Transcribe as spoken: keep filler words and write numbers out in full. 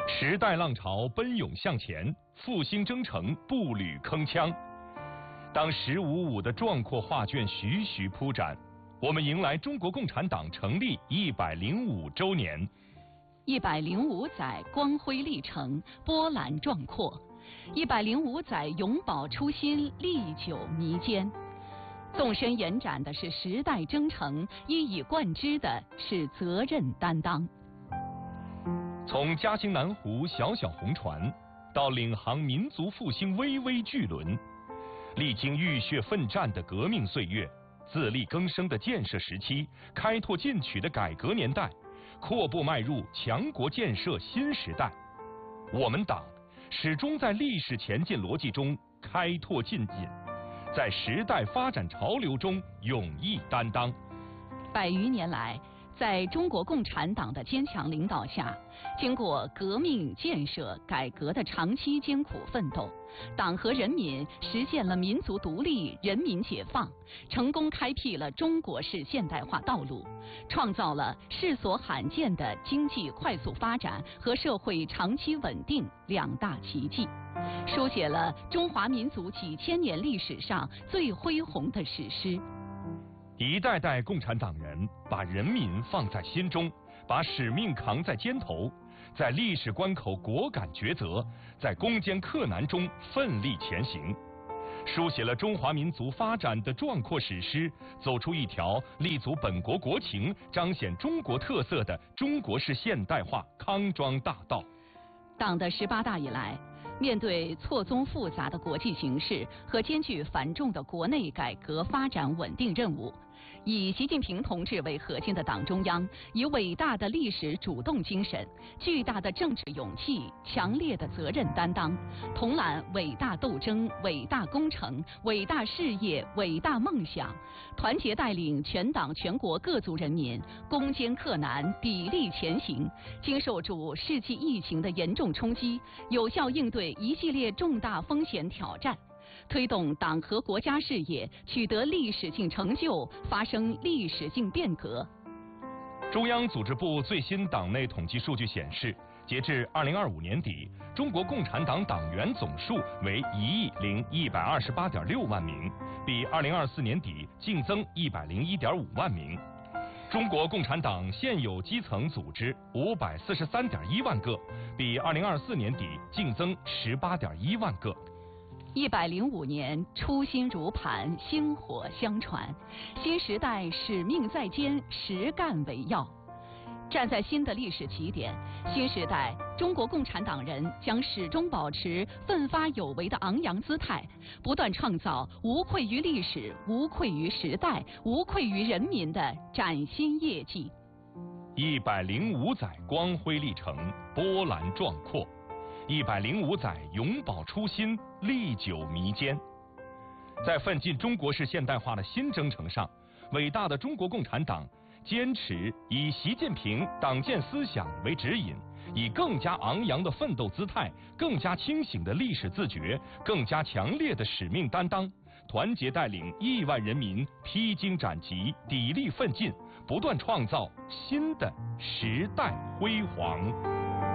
时代浪潮奔涌向前，复兴征程步履铿锵。当十五五的壮阔画卷徐徐铺展，我们迎来中国共产党成立一百零五周年。 一百零五载光辉历程，波澜壮阔；一百零五载永葆初心，历久弥坚。纵深延展的是时代征程，一以贯之的是责任担当。 从嘉兴南湖小小红船，到领航民族复兴巍巍巨轮，历经浴血奋战的革命岁月，自力更生的建设时期，开拓进取的改革年代，阔步迈入强国建设新时代。我们党始终在历史前进逻辑中开拓进进，在时代发展潮流中勇毅担当。 百余年来，在中国共产党的坚强领导下，经过革命建设改革的长期艰苦奋斗，党和人民实现了民族独立、人民解放，成功开辟了中国式现代化道路，创造了世所罕见的经济快速发展和社会长期稳定两大奇迹，书写了中华民族几千年历史上最恢宏的史诗。 一代代共产党人把人民放在心中，把使命扛在肩头，在历史关口果敢抉择，在攻坚克难中奋力前行，书写了中华民族发展的壮阔史诗，走出一条立足本国国情、彰显中国特色的中国式现代化康庄大道。 党的十八大以来，面对错综复杂的国际形势和艰巨繁重的国内改革发展稳定任务，以习近平同志为核心的党中央，以伟大的历史主动精神、巨大的政治勇气、强烈的责任担当，统揽伟大斗争、伟大工程、伟大事业、伟大梦想，团结带领全党全国各族人民攻坚克难、砥砺前行，经受住世纪疫情的严重冲击，有效应对一系列重大风险挑战，推动党和国家事业取得历史性成就，发生历史性变革。 中央组织部最新党内统计数据显示，截至二零二五年底，中国共产党党员总数为一亿零一百二十八点六万名，比二零二四年底净增一百零一点五万名。中国共产党现有基层组织五百四十三点一万个，比二零二四年底净增十八点一万个。 一百零五年，初心如磐，薪火相传，新时代使命在肩，实干为要。站在新的历史起点，新时代中国共产党人将始终保持奋发有为的昂扬姿态，不断创造无愧于历史、无愧于时代、无愧于人民的崭新业绩。 一百零五载光辉历程，波澜壮阔；一百零五载永葆初心，历久弥坚。在奋进中国式现代化的新征程上，伟大的中国共产党坚持以习近平党建思想为指引，以更加昂扬的奋斗姿态、更加清醒的历史自觉、更加强烈的使命担当，团结带领亿万人民披荆斩棘、砥砺奋进，不断创造新的时代辉煌。